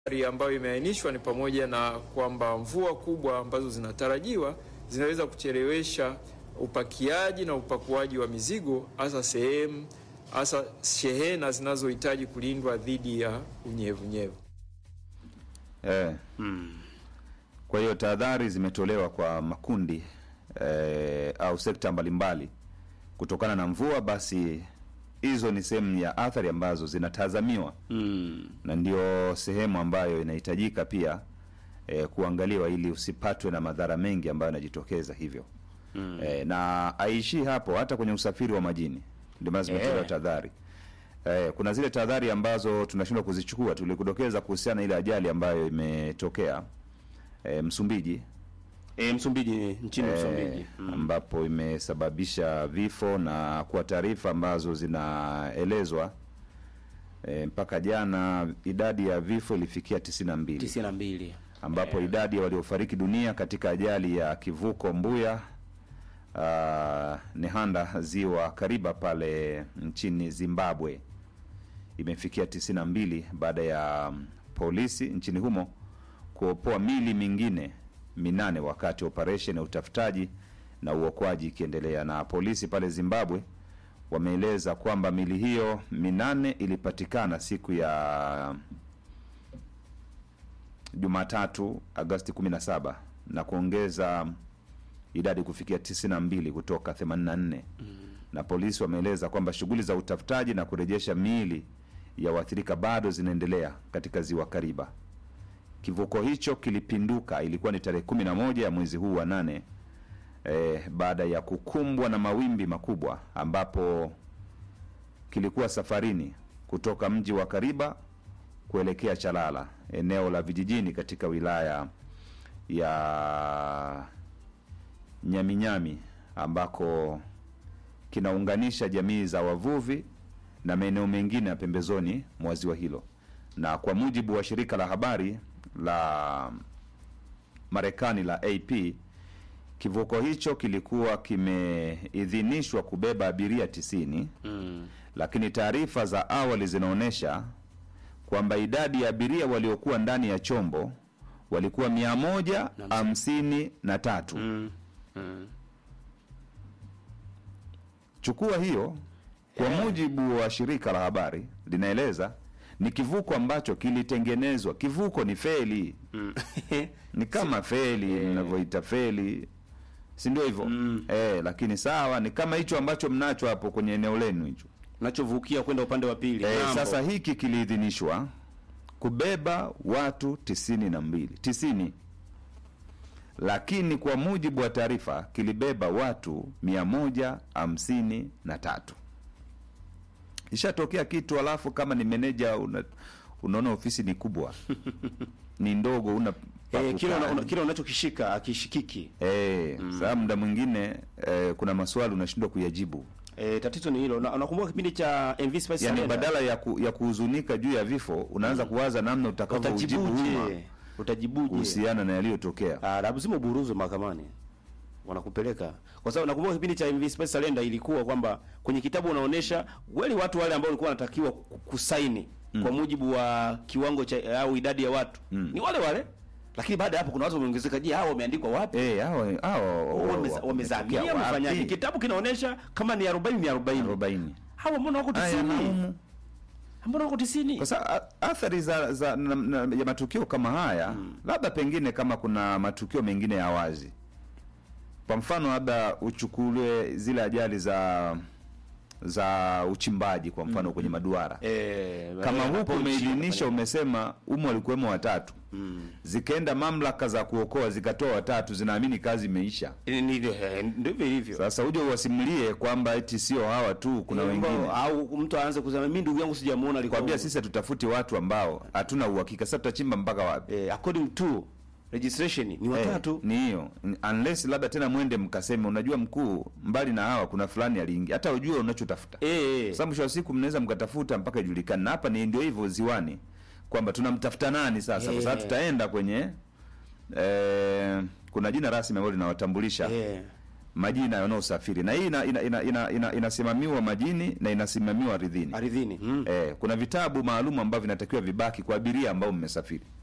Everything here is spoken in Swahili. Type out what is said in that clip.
ambayo imeainishwa ni pamoja na kwamba mvua kubwa ambazo zinatarajiwa zinaweza kuchelewesha upakiaji na upakuaji wa mizigo, hasa shehena zinazohitaji kulindwa dhidi ya unyevunyevu. Kwa hiyo tahadhari zimetolewa kwa makundi au sekta mbalimbali kutokana na mvua. Basi hizo ni sehemu ya athari ambazo zinatazamiwa na ndio sehemu ambayo inahitajika pia kuangaliwa ili usipatwe na madhara mengi ambayo yanajitokeza hivyo. Na aishi hapo, hata kwenye usafiri wa majini ndio maana zimetolewa tahadhari. Kuna zile tahadhari ambazo tunashindwa kuzichukua. Tulikudokeza kuhusiana na ile ajali ambayo imetokea Msumbiji. Nchini Msumbiji ambapo imesababisha vifo, na kwa taarifa ambazo zinaelezwa mpaka jana idadi ya vifo ilifikia 92 ambapo idadi ya waliofariki dunia katika ajali ya kivuko Mbuya Nehanda ziwa Kariba pale nchini Zimbabwe imefikia 92 baada ya polisi nchini humo kuopoa mili mingine 8 wakati operation ya utafutaji na uokoaji ikiendelea. Na polisi pale Zimbabwe wameeleza kwamba mili hiyo 8 ilipatikana siku ya Jumatatu Agosti 17 na kuongeza idadi kufikia 92 kutoka 84. Na polisi wameeleza kwamba shughuli za utafutaji na kurejesha miili ya waathirika bado zinaendelea katika ziwa Kariba. Kivuko hicho kilipinduka, ilikuwa ni tarehe 11 ya mwezi huu wa 8 baada ya kukumbwa na mawimbi makubwa, ambapo kilikuwa safarini kutoka mji wa Kariba kuelekea Chalala, eneo la vijijini katika wilaya ya Nyaminyami, ambako kinaunganisha jamii za wavuvi na maeneo mengine ya pembezoni mwa ziwa hilo. Na kwa mujibu wa shirika la habari la Marekani la AP, kivuko hicho kilikuwa kimeidhinishwa kubeba abiria 90. Lakini taarifa za awali zinaonesha kwamba idadi ya abiria waliokuwa ndani ya chombo walikuwa 153. Chukua hiyo, kwa mujibu wa shirika la habari linaeleza ni kivuko ambacho kilitengenezwa. Kivuko ni feli. Ni kama feli ninavyoita feli, si ndio hivyo? Lakini sawa, ni kama hicho ambacho mnacho hapo kwenye eneo lenu hicho nachovukia kwenda upande wa pili. Sasa hiki kiliidhinishwa kubeba watu 90, lakini kwa mujibu wa taarifa kilibeba watu 153. Ishatokea kitu, alafu kama ni meneja unaona ofisi ni kubwa ni ndogo, kile unachokishika akishikiki. Sasa muda mwingine kuna maswali unashindwa kuyajibu. Tatizo ni hilo. Nakumbuka kipindi cha MV Spice Salenda, yani badala ya kuhuzunika juu ya vifo unaanza kuwaza namna utakavyoujibuje kuhusiana na yaliyotokea. Lazima uburuzo mahakamani, wanakupeleka. Kwa sababu nakumbuka kipindi cha MV Spice Salenda ilikuwa kwamba kwenye kitabu unaonesha wale watu wale ambao walikuwa wanatakiwa kusaini kwa mujibu wa kiwango cha au idadi ya watu ni wale wale, lakini baada ya hapo kuna watu wameongezeka. Je, hao wameandikwa wapi? Hao wamezamia wamefanyaje? Kitabu kinaonesha kama ni 40. Hao mbona wako 90? Mbona wako 90? Kwa sababu athari za ya matukio kama haya labda pengine kama kuna matukio mengine ya wazi. Kwa mfano labda uchukulie zile ajali za uchimbaji kwa mfano kwenye maduara. Kama huko umeidhinisha, umesema walikuwemo 3. Zikaenda mamlaka za kuokoa zikatoa 3, zinaamini kazi imeisha. Ndivyo hivyo. Sasa uje uwasimulie kwamba eti sio hawa tu, kuna wengine. Au mtu aanze kusema mimi ndugu yangu sijamuona alikuwa. Kwambia sisi hatutafuti watu ambao hatuna uhakika. Sasa tutachimba mpaka wapi? According to registration ni 3. Ni hiyo. Unless labda tena mwende mkaseme unajua mkuu, mbali na hawa kuna fulani aliingia. Hata ujue unachotafuta. Sababu mwisho wa siku mnaweza mkatafuta mpaka ijulikane. Na hapa ni ndio hivyo ziwani kwamba tunamtafuta nani sasa. Kwa sababu tutaenda kwenye kuna jina rasmi ambalo linawatambulisha majina yanayosafiri, na hii inasimamiwa majini na inasimamiwa ardhini. Ardhini. Kuna vitabu maalum ambavyo vinatakiwa vibaki kwa abiria ambao mmesafiri.